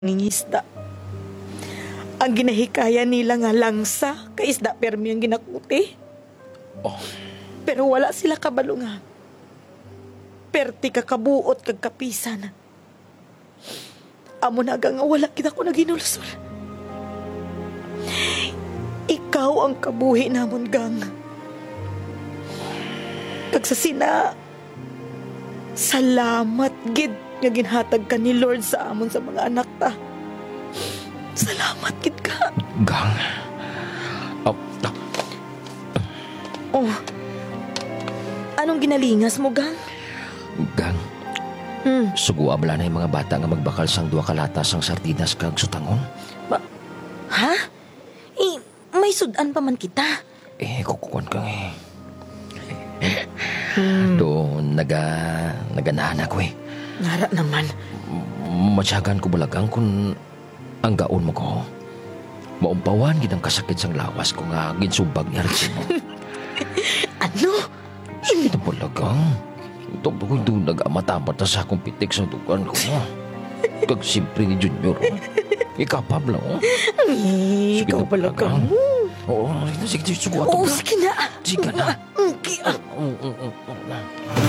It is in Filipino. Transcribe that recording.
Ningisda. Ang ginahikaya nila nga langsa, kay isda permi ang ginakuti. Oh, Pero wala sila kabalo nga. Perti ka kabuot kag kapisan. Amo na nga wala kita ko naginulsol. Ikaw ang kabuhi namon, gang. Kag sa sina, salamat gid nga ginhatag ka ni Lord sa amon sa mga anak ta. Salamat gid ka. gang. Oh, Oh. Anong ginalingas mo, gang? gang. Sugo abla na yung mga bata nga magbakal sang duwa kalatas sang sardinas kag sutangon. Ha? May sudan pa man kita. Kukukuan kang Doon, naganahan ako Nara naman. Matyagan ko balagang kung ang gaon mo ko. Maumpawan gid ang kasakit sang lawas ko nga ginsubag ni Archie mo. Ano? Sige na balagang. Ito ba kung doon nag-amatamat na sa akong pitik sa dugan ko. Kag simpre ni Junior. Ikapab lang. Sige Ikaw na pala ka. balagang. Oo, sige, suguat. Oo, sige na. Sige na. Okay. Oo.